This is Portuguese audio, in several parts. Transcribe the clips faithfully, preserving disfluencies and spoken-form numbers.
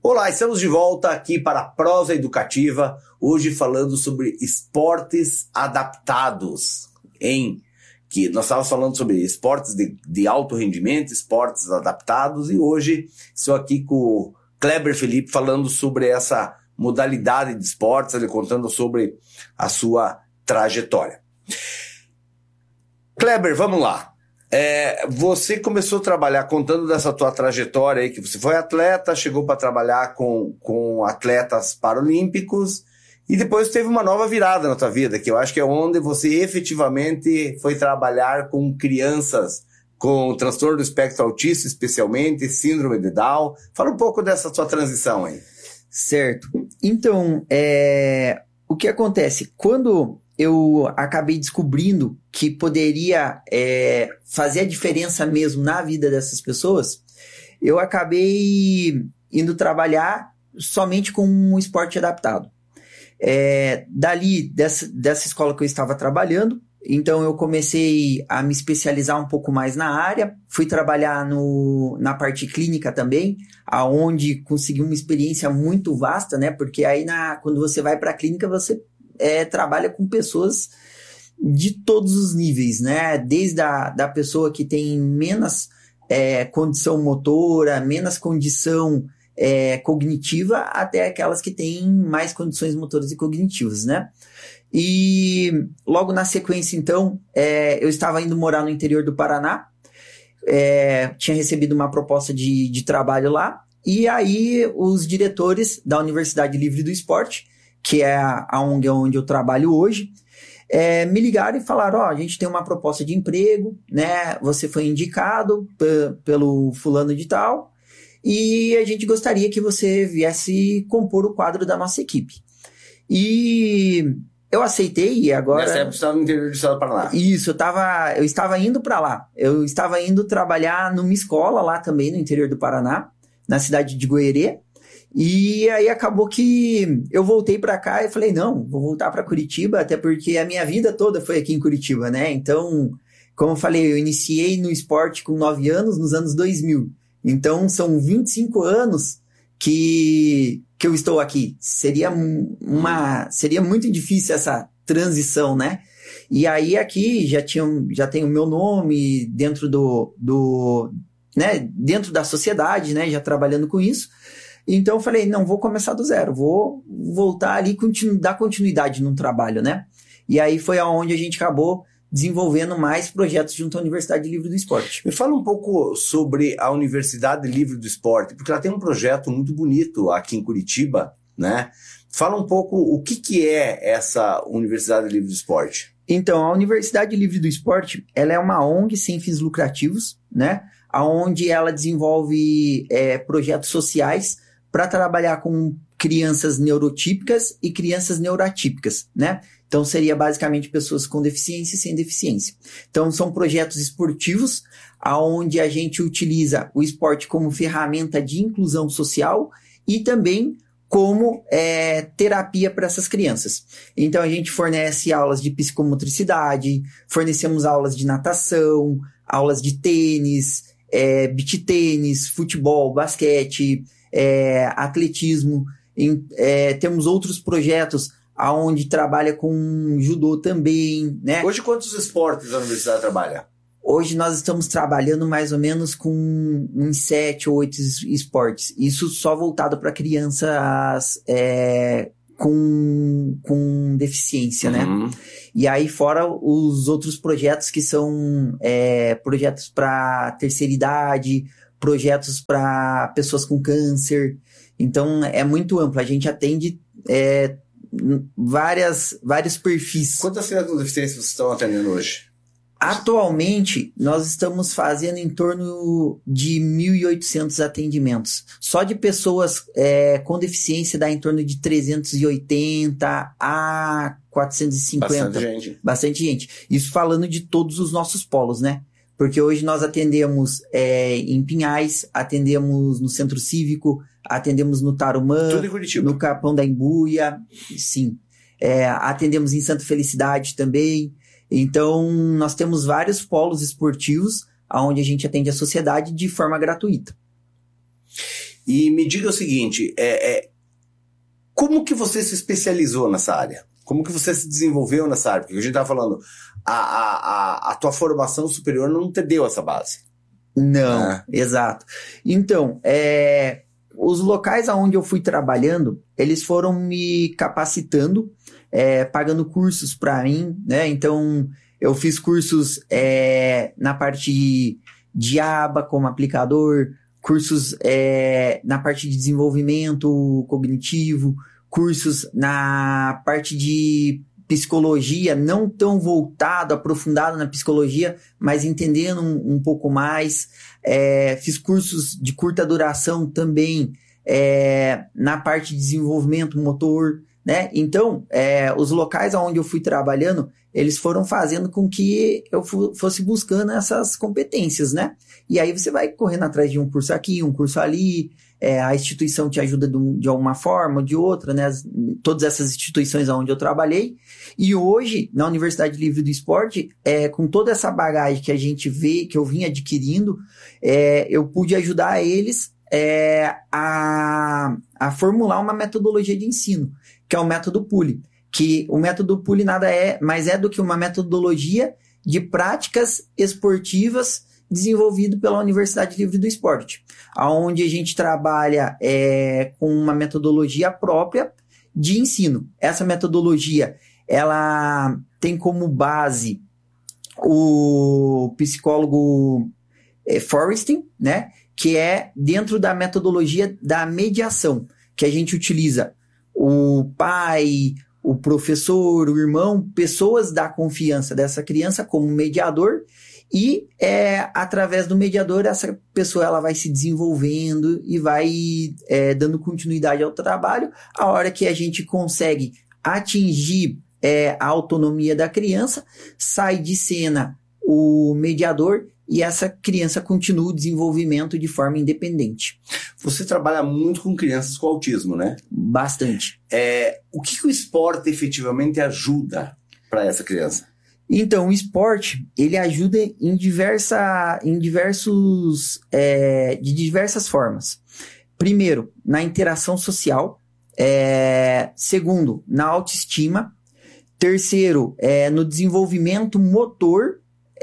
Olá, estamos de volta aqui para a Prosa Educativa, hoje falando sobre esportes adaptados, em que nós estávamos falando sobre esportes de, de alto rendimento, esportes adaptados, e hoje estou aqui com o Kleber Felipe falando sobre essa modalidade de esportes, ele contando sobre a sua trajetória. Kleber, vamos lá. É, você começou a trabalhar, contando dessa tua trajetória aí, que você foi atleta, chegou para trabalhar com, com atletas paralímpicos e depois teve uma nova virada na tua vida, que eu acho que é onde você efetivamente foi trabalhar com crianças com transtorno do espectro autista, especialmente, síndrome de Down. Fala um pouco dessa tua transição aí. Certo. Então, é, o que acontece? Quando eu acabei descobrindo que poderia é, fazer a diferença mesmo na vida dessas pessoas, eu acabei indo trabalhar somente com um esporte adaptado. É, dali, dessa, dessa escola que eu estava trabalhando, então eu comecei a me especializar um pouco mais na área, fui trabalhar no, na parte clínica também, aonde consegui uma experiência muito vasta, né? Porque aí na, quando você vai para a clínica, você É, trabalha com pessoas de todos os níveis, né? Desde a da pessoa que tem menos é, condição motora, menos condição é, cognitiva, até aquelas que têm mais condições motoras e cognitivas, né? E logo na sequência, então, é, eu estava indo morar no interior do Paraná, é, tinha recebido uma proposta de, de trabalho lá, e aí os diretores da Universidade Livre do Esporte, que é a O N G onde eu trabalho hoje, é, me ligaram e falaram, ó, oh, a gente tem uma proposta de emprego, né, você foi indicado p- pelo fulano de tal, e a gente gostaria que você viesse compor o quadro da nossa equipe. E eu aceitei, e agora... Nessa época você estava no interior do estado do Paraná. Isso, eu, tava, eu estava indo para lá, eu estava indo trabalhar numa escola lá também, no interior do Paraná, na cidade de Goerê. E aí acabou que eu voltei para cá e falei, não, vou voltar para Curitiba, até porque a minha vida toda foi aqui em Curitiba, né? Então, como eu falei, eu iniciei no esporte com nove anos, nos anos dois mil. Então, são vinte e cinco anos que, que eu estou aqui. Seria, uma, seria muito difícil essa transição, né? E aí aqui já, tinha, já tem o meu nome dentro do, do, né? dentro da sociedade, né? Já trabalhando com isso. Então eu falei, não, vou começar do zero, vou voltar ali e continu- dar continuidade no trabalho, né? E aí foi aonde a gente acabou desenvolvendo mais projetos junto à Universidade Livre do Esporte. Me fala um pouco sobre a Universidade Livre do Esporte, porque ela tem um projeto muito bonito aqui em Curitiba, né? Fala um pouco o que, que é essa Universidade Livre do Esporte. Então, a Universidade Livre do Esporte, ela é uma O N G sem fins lucrativos, né? Onde ela desenvolve é, projetos sociais para trabalhar com crianças neurotípicas e crianças neuroatípicas, né? Então, seria basicamente pessoas com deficiência e sem deficiência. Então, são projetos esportivos onde a gente utiliza o esporte como ferramenta de inclusão social e também como é, terapia para essas crianças. Então, a gente fornece aulas de psicomotricidade, fornecemos aulas de natação, aulas de tênis, é, beach tênis, futebol, basquete, É, atletismo, em, é, temos outros projetos onde trabalha com judô também, né? Hoje quantos esportes a universidade trabalha? Hoje nós estamos trabalhando mais ou menos com uns sete ou oito esportes, isso só voltado para crianças é, com, com deficiência, uhum. né? E aí fora os outros projetos que são é, projetos para terceira idade, projetos para pessoas com câncer. Então, é muito amplo. A gente atende é, várias, vários perfis. Quantas crianças com deficiência vocês estão atendendo hoje? Atualmente, nós estamos fazendo em torno de mil e oitocentos atendimentos. Só de pessoas é, com deficiência dá em torno de trezentos e oitenta a quatrocentos e cinquenta. Bastante gente. Bastante gente. Isso falando de todos os nossos polos, né? Porque hoje nós atendemos é, em Pinhais, atendemos no Centro Cívico, atendemos no Tarumã, tudo em Curitiba. No Capão da Embuia, sim. É, atendemos em Santa Felicidade também. Então, nós temos vários polos esportivos onde a gente atende a sociedade de forma gratuita. E me diga o seguinte, é, é, como que você se especializou nessa área? Como que você se desenvolveu nessa área? Porque a gente estava falando, a, a, a, a tua formação superior não te deu essa base. Não, Ah. exato. Então, é, os locais onde eu fui trabalhando, eles foram me capacitando, é, pagando cursos para mim, né? Então, eu fiz cursos é, na parte de, de aba como aplicador, cursos é, na parte de desenvolvimento cognitivo, cursos na parte de psicologia, não tão voltado, aprofundado na psicologia, mas entendendo um, um pouco mais. É, fiz cursos de curta duração também é, na parte de desenvolvimento motor, né? Então, é, os locais onde eu fui trabalhando, eles foram fazendo com que eu fosse buscando essas competências, né? E aí você vai correndo atrás de um curso aqui, um curso ali, é, a instituição te ajuda de, de alguma forma ou de outra, né? As, todas essas instituições onde eu trabalhei. E hoje, na Universidade Livre do Esporte, é, com toda essa bagagem que a gente vê, que eu vim adquirindo, é, eu pude ajudar eles é, a, a formular uma metodologia de ensino, que é o método P U L I. Que o método P U L I nada é mais é do que uma metodologia de práticas esportivas desenvolvido pela Universidade Livre do Esporte, onde a gente trabalha é, com uma metodologia própria de ensino. Essa metodologia, ela tem como base o psicólogo é, Forrestin, né, que é dentro da metodologia da mediação, que a gente utiliza o pai, o professor, o irmão, pessoas da confiança dessa criança como mediador. E é, através do mediador, essa pessoa ela vai se desenvolvendo e vai é, dando continuidade ao trabalho. A hora que a gente consegue atingir é, a autonomia da criança, sai de cena o mediador e essa criança continua o desenvolvimento de forma independente. Você trabalha muito com crianças com autismo, né? Bastante. É, o que, que o esporte efetivamente ajuda para essa criança? Então, o esporte, ele ajuda em, diversa, em diversos, é, de diversas formas. Primeiro, na interação social. É, segundo, na autoestima. Terceiro, é, no desenvolvimento motor.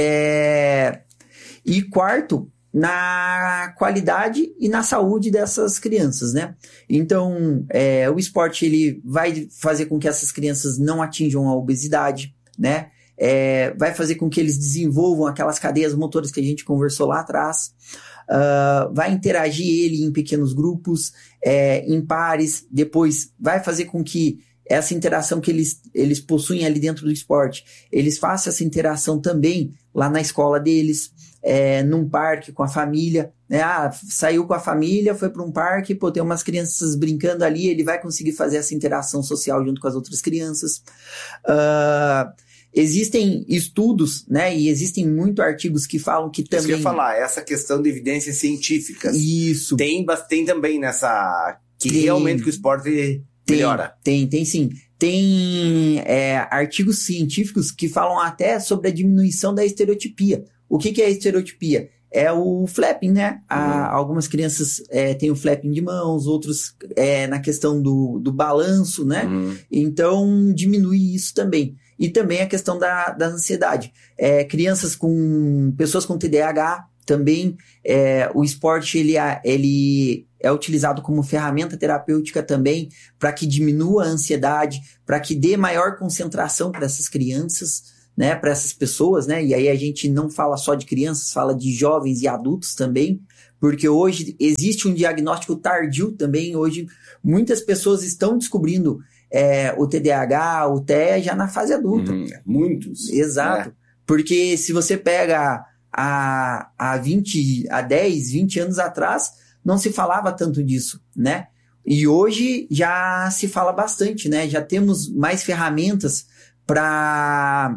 É, e quarto, na qualidade e na saúde dessas crianças, né? Então, é, o esporte, ele vai fazer com que essas crianças não atinjam a obesidade, né? É, vai fazer com que eles desenvolvam aquelas cadeias motoras que a gente conversou lá atrás, uh, vai interagir ele em pequenos grupos, é, em pares, depois vai fazer com que essa interação que eles, eles possuem ali dentro do esporte, eles façam essa interação também lá na escola deles, é, num parque com a família, né? Ah, saiu com a família, foi para um parque, pô, tem umas crianças brincando ali, ele vai conseguir fazer essa interação social junto com as outras crianças. Uh, Existem estudos, né, e existem muitos artigos que falam que também... Isso que eu ia falar, essa questão de evidências científicas. Isso. Tem, tem também nessa... Que tem, realmente que o esporte tem, melhora. Tem, tem sim. Tem é, artigos científicos que falam até sobre a diminuição da estereotipia. O que, que é a estereotipia? É o flapping, né? A, uhum. Algumas crianças é, têm o flapping de mãos, outros é, na questão do, do balanço, né? Uhum. Então, diminui isso também. E também a questão da, da ansiedade. É, crianças com... Pessoas com T D A H também, é, o esporte ele, ele é utilizado como ferramenta terapêutica também para que diminua a ansiedade, para que dê maior concentração para essas crianças, né, para essas pessoas, né? E aí a gente não fala só de crianças, fala de jovens e adultos também, porque hoje existe um diagnóstico tardio também. Hoje muitas pessoas estão descobrindo É, o T D A H, o T E A já na fase adulta. Uhum, muitos. Exato. É. Porque se você pega há, há vinte, há dez, vinte anos atrás, não se falava tanto disso, né? E hoje já se fala bastante, né? Já temos mais ferramentas para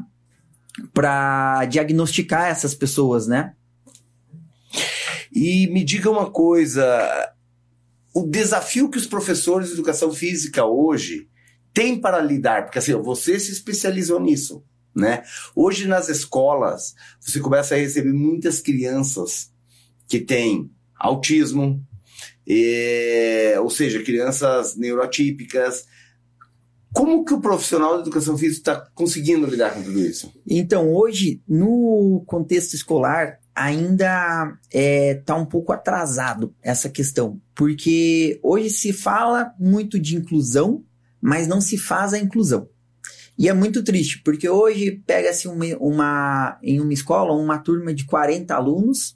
para diagnosticar essas pessoas, né? E me diga uma coisa, o desafio que os professores de educação física hoje têm para lidar, porque assim, você se especializou nisso, né? Hoje nas escolas, você começa a receber muitas crianças que têm autismo, é, ou seja, crianças neuroatípicas. Como que o profissional de educação física está conseguindo lidar com tudo isso? Então, hoje, no contexto escolar, ainda está é, um pouco atrasado essa questão, porque hoje se fala muito de inclusão, mas não se faz a inclusão. E é muito triste, porque hoje pega-se uma, uma, em uma escola uma turma de quarenta alunos,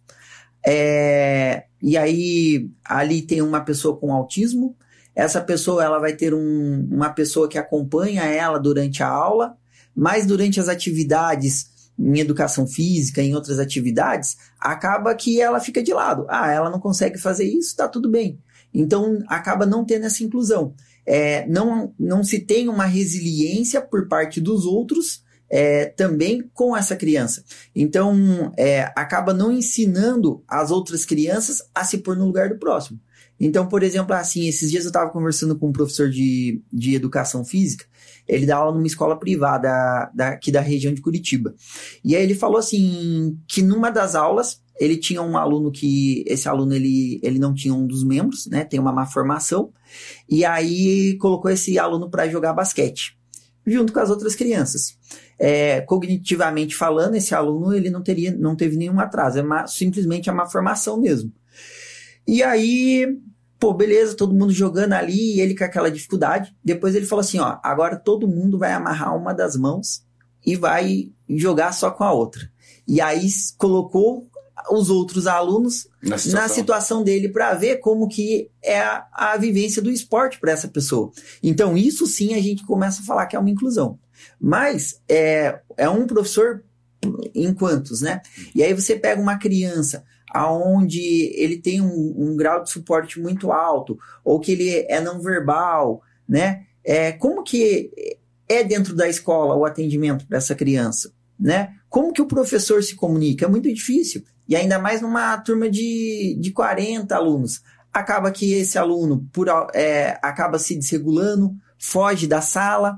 é, e aí ali tem uma pessoa com autismo. Essa pessoa ela vai ter um, uma pessoa que acompanha ela durante a aula, mas durante as atividades em educação física, em outras atividades, acaba que ela fica de lado. Ah, ela não consegue fazer isso, tá tudo bem. Então, acaba não tendo essa inclusão. É, não, não se tem uma resiliência por parte dos outros é, também com essa criança. Então, é, acaba não ensinando as outras crianças a se pôr no lugar do próximo. Então, por exemplo, assim, esses dias eu estava conversando com um professor de, de educação física, ele dá aula numa escola privada daqui da região de Curitiba. E aí ele falou assim, que numa das aulas, ele tinha um aluno que, esse aluno ele, ele não tinha um dos membros, né, tem uma má formação, e aí colocou esse aluno para jogar basquete, junto com as outras crianças. É, cognitivamente falando, esse aluno ele não, teria, não teve nenhum atraso, é má, simplesmente a má formação mesmo. E aí, pô, beleza, todo mundo jogando ali, e ele com aquela dificuldade. Depois ele falou assim, ó, agora todo mundo vai amarrar uma das mãos e vai jogar só com a outra. E aí colocou os outros alunos na situação, na situação dele para ver como que é a, a vivência do esporte para essa pessoa. Então, isso sim a gente começa a falar que é uma inclusão. Mas é, é um professor em quantos, né? E aí você pega uma criança aonde ele tem um, um grau de suporte muito alto, ou que ele é não verbal, né? É, como que é dentro da escola o atendimento para essa criança, né? Como que o professor se comunica? É muito difícil. E ainda mais numa turma de, de quarenta alunos. Acaba que esse aluno por, é, acaba se desregulando, foge da sala.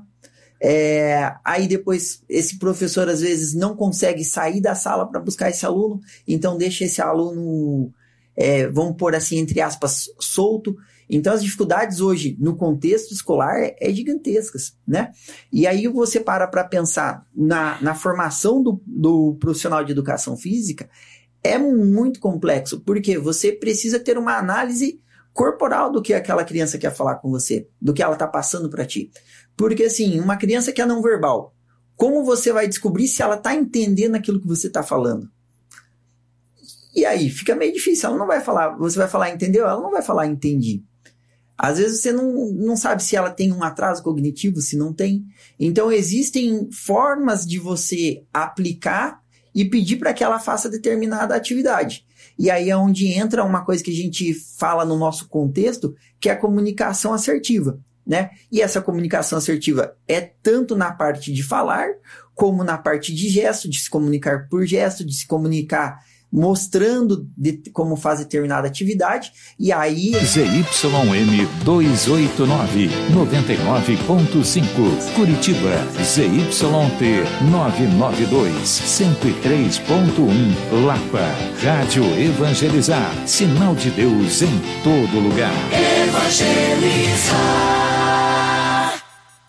É, aí depois esse professor às vezes não consegue sair da sala para buscar esse aluno, então deixa esse aluno, é, vamos pôr assim, entre aspas, solto. Então as dificuldades hoje no contexto escolar é, é gigantescas, né? E aí você para para pensar na, na formação do, do profissional de educação física, é muito complexo, porque você precisa ter uma análise corporal do que aquela criança quer falar com você, do que ela está passando para ti. Porque, assim, uma criança que é não verbal, como você vai descobrir se ela está entendendo aquilo que você está falando? E aí, fica meio difícil. Ela não vai falar, você vai falar entendeu? Ela não vai falar entendi. Às vezes você não, não sabe se ela tem um atraso cognitivo, se não tem. Então, existem formas de você aplicar e pedir para que ela faça determinada atividade. E aí é onde entra uma coisa que a gente fala no nosso contexto, que é a comunicação assertiva, né? E essa comunicação assertiva é tanto na parte de falar, como na parte de gesto, de se comunicar por gesto, de se comunicar mostrando de, como faz determinada atividade, e aí... Z Y M duzentos e oitenta e nove, noventa e nove ponto cinco, Curitiba, Z Y T novecentos e noventa e dois, cento e três ponto um, Lapa, Rádio Evangelizar, sinal de Deus em todo lugar. Evangelizar.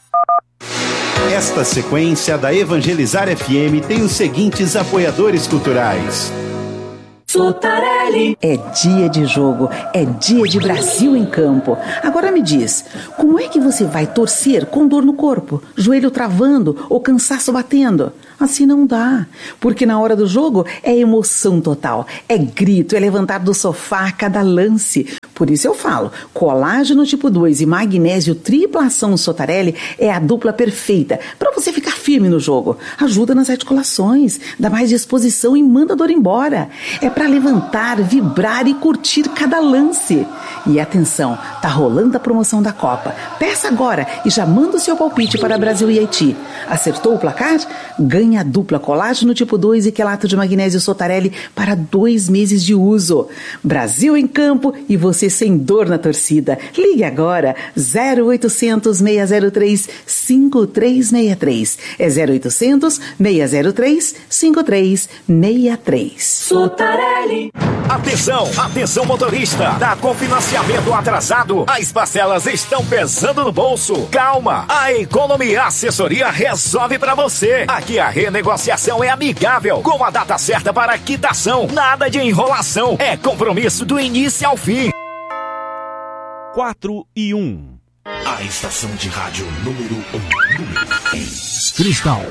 Esta sequência da Evangelizar F M tem os seguintes apoiadores culturais. Sotarelli. É dia de jogo, é dia de Brasil em campo. Agora me diz, como é que você vai torcer com dor no corpo, joelho travando ou cansaço batendo? Assim não dá, porque na hora do jogo é emoção total, é grito, é levantar do sofá a cada lance. Por isso eu falo, colágeno tipo dois e magnésio tripla ação Sotarelli é a dupla perfeita para você ficar firme no jogo. Ajuda nas articulações, dá mais disposição e manda a dor embora. É para levantar, vibrar e curtir cada lance. E atenção, tá rolando a promoção da Copa. Peça agora e já manda o seu palpite para Brasil e Haiti. Acertou o placar? Ganha a dupla colágeno tipo dois e quelato de magnésio Sotarelli para dois meses de uso. Brasil em campo e você sem dor na torcida. Ligue agora zero oitocentos, seis zero três, cinco três seis três. É zero oitocentos, seis zero três, cinco três seis três. Sotarelli. Atenção, atenção motorista da Confinanciar Financiamento atrasado? As parcelas estão pesando no bolso? Calma! A Economia Assessoria resolve pra você. Aqui a renegociação é amigável, com a data certa para quitação. Nada de enrolação. É compromisso do início ao fim. quatro e um. A estação de rádio número um. Número um. Cristal.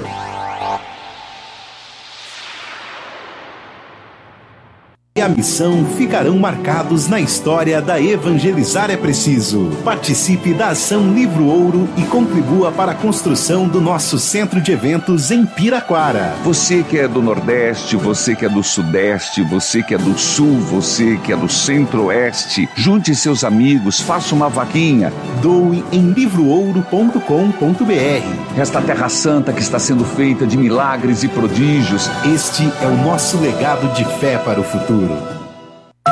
E a missão ficarão marcados na história da Evangelizar é Preciso. Participe da ação Livro Ouro e contribua para a construção do nosso centro de eventos em Piraquara. Você que é do Nordeste, você que é do Sudeste, você que é do Sul, você que é do Centro-Oeste, junte seus amigos, faça uma vaquinha. Doe em livro ouro ponto com ponto b r. Esta Terra Santa que está sendo feita de milagres e prodígios. Este é o nosso legado de fé para o futuro.